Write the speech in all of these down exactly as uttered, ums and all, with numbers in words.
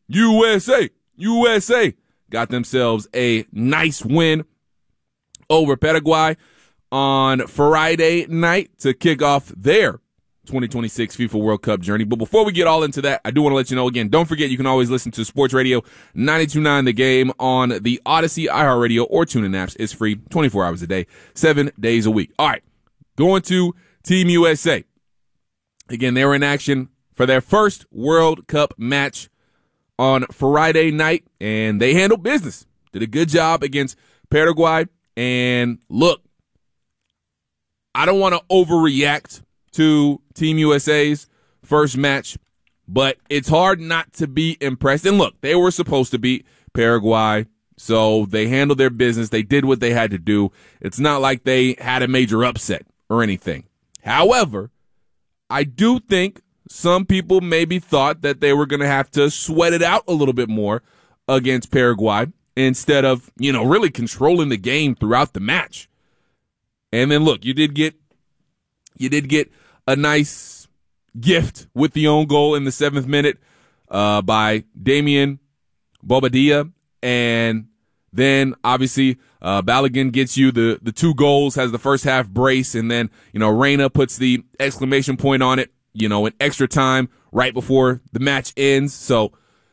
U S A, U S A got themselves a nice win over Paraguay on Friday night to kick off their twenty twenty-six FIFA World Cup journey. But before we get all into that, I do want to let you know again, don't forget you can always listen to Sports Radio ninety-two point nine The Game on the Odyssey, iHeartRadio, or TuneIn apps. It's free twenty-four hours a day, seven days a week. All right, going to Team U S A. Again, they were in action for their first World Cup match on Friday night, and they handled business. Did a good job against Paraguay. And look, I don't want to overreact to Team U S A's first match, but it's hard not to be impressed. And look, they were supposed to beat Paraguay, so they handled their business. They did what they had to do. It's not like they had a major upset or anything. However, I do think some people maybe thought that they were going to have to sweat it out a little bit more against Paraguay instead of, you know, really controlling the game throughout the match. And then look, you did get you did get a nice gift with the own goal in the seventh minute uh, by Damian Bobadilla. And then obviously uh, Balogun gets you the, the two goals, has the first half brace, and then, you know, Reyna puts the exclamation point on it, you know, in extra time right before the match ends. So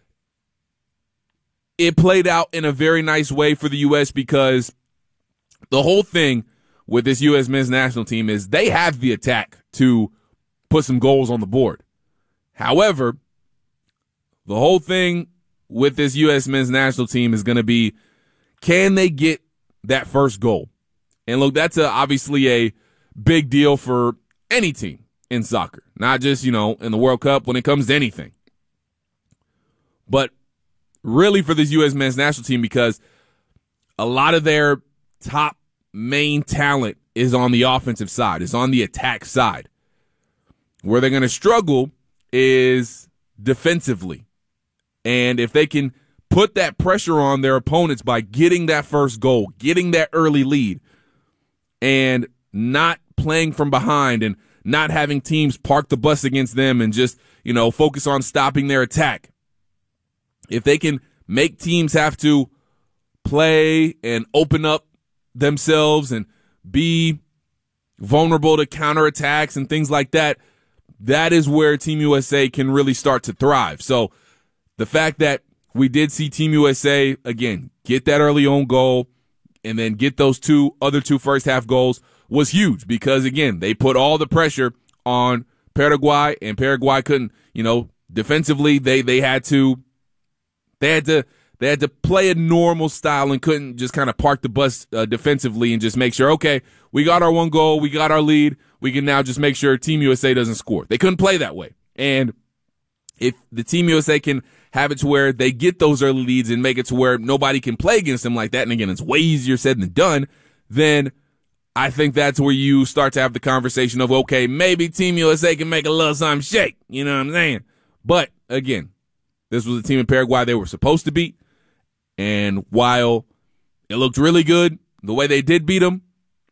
it played out in a very nice way for the U S because the whole thing with this U S men's national team is they have the attack to put some goals on the board. However, the whole thing with this U S men's national team is going to be, can they get that first goal? And look, that's a, obviously a big deal for any team in soccer, not just, you know, in the World Cup when it comes to anything. But really for this U S men's national team, because a lot of their top main talent is on the offensive side, is on the attack side. Where they're going to struggle is defensively. And if they can put that pressure on their opponents by getting that first goal, getting that early lead, and not playing from behind and not having teams park the bus against them and just, you know, focus on stopping their attack. If they can make teams have to play and open up themselves and be vulnerable to counterattacks and things like that, that is where Team U S A can really start to thrive. So the fact that we did see Team U S A, again, get that early own goal and then get those two other two first half goals was huge because, again, they put all the pressure on Paraguay, and Paraguay couldn't, you know, defensively, they, they had to, they had to, they had to play a normal style and couldn't just kind of park the bus uh, defensively and just make sure, okay, we got our one goal, we got our lead, we can now just make sure Team U S A doesn't score. They couldn't play that way. And if the Team U S A can have it to where they get those early leads and make it to where nobody can play against them like that, and again, it's way easier said than done, then I think that's where you start to have the conversation of, okay, maybe Team U S A can make a little something shake. You know what I'm saying? But again, this was a team in Paraguay they were supposed to beat. And while it looked really good, the way they did beat them,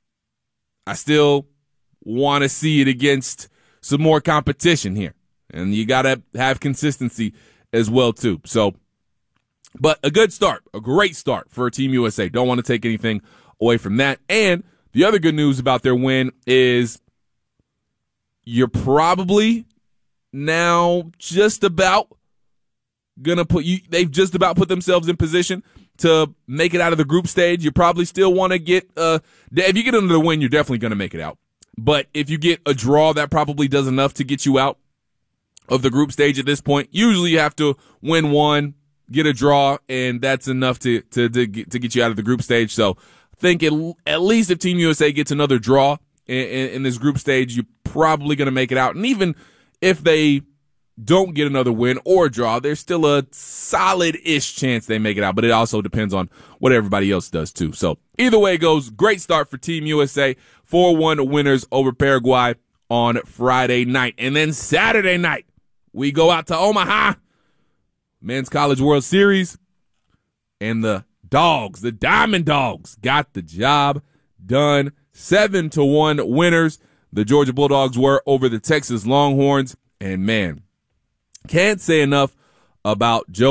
I still want to see it against some more competition here. And you got to have consistency as well, too. So, but a good start, a great start for Team U S A. Don't want to take anything away from that. And the other good news about their win is you're probably now just about gonna put you, they've just about put themselves in position to make it out of the group stage. You probably still want to get, uh, if you get another win, you're definitely going to make it out. But if you get a draw, that probably does enough to get you out of the group stage at this point. Usually you have to win one, get a draw, and that's enough to, to, to, get, to get you out of the group stage. So I think it, at least if Team U S A gets another draw in, in, in this group stage, you're probably going to make it out. And even if they don't get another win or a draw, there's still a solid-ish chance they make it out, but it also depends on what everybody else does too. So either way it goes, great start for Team U S A, four one winners over Paraguay on Friday night. And then Saturday night, we go out to Omaha, Men's College World Series, and the Dogs, the Diamond Dogs, got the job done. Seven to one winners. The Georgia Bulldogs were over the Texas Longhorns, and man, can't say enough about Joe